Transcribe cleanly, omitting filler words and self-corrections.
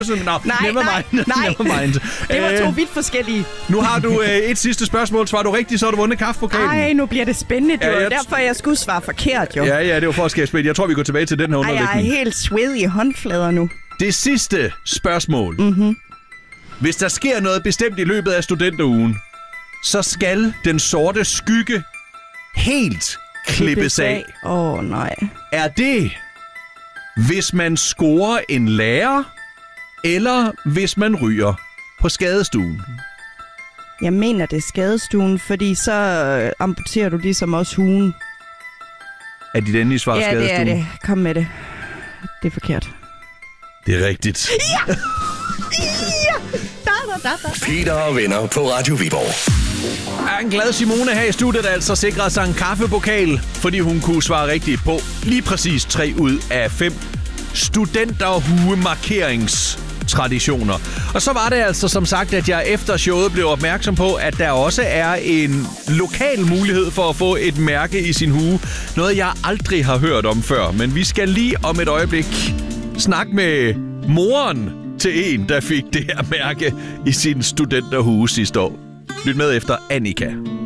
Nej. Det var 2 vidt forskellige. Nu har du et sidste spørgsmål. Svarer du rigtigt, så har du vundet kaffepokalen. Ej, nu bliver det spændende. Det var derfor, jeg skulle svare forkert, jo. Ja, det var for at skabe spil. Jeg tror, vi går tilbage til den her underlægning. Jeg er helt sweaty i håndflader nu. Det sidste spørgsmål. Hvis der sker noget bestemt i løbet af studenterugen, så skal den sorte skygge helt klippes af. Nej. Er det, hvis man scorer en lærer, eller hvis man ryger på skadestuen? Jeg mener, det er skadestuen, fordi så amputerer du ligesom også hugen. Er dit endelige svar skadestuen? Ja, det er det. Kom med det. Det er forkert. Det er rigtigt. Ja! Peter og venner på Radio Viborg. Er en glad Simone her i studiet, der altså sikrer sig en kaffepokal, fordi hun kunne svare rigtigt på lige præcis 3 ud af 5 studenterhue-markeringstraditioner. Og så var det altså som sagt, at jeg efter showet blev opmærksom på, at der også er en lokal mulighed for at få et mærke i sin hue. Noget, jeg aldrig har hørt om før. Men vi skal lige om et øjeblik snakke med moren til en, der fik det her mærke i sin studenterhue sidste år. Lyt med efter Annika.